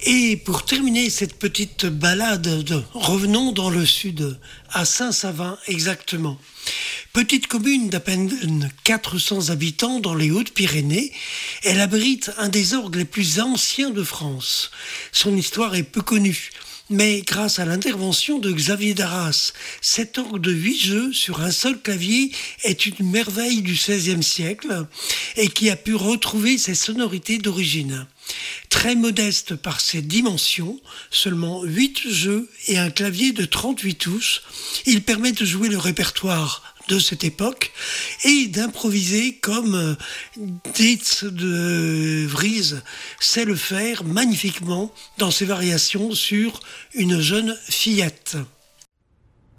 Et pour terminer cette petite balade, revenons dans le sud, à Saint-Savin exactement. Petite commune d'à peine 400 habitants dans les Hautes-Pyrénées, elle abrite un des orgues les plus anciens de France. Son histoire est peu connue, mais grâce à l'intervention de Xavier Darras, cet orgue de 8 jeux sur un seul clavier est une merveille du XVIe siècle et qui a pu retrouver ses sonorités d'origine. Très modeste par ses dimensions, seulement 8 jeux et un clavier de 38 touches, il permet de jouer le répertoire de cette époque et d'improviser comme Dietz de Vries sait le faire magnifiquement dans ses variations sur une jeune fillette.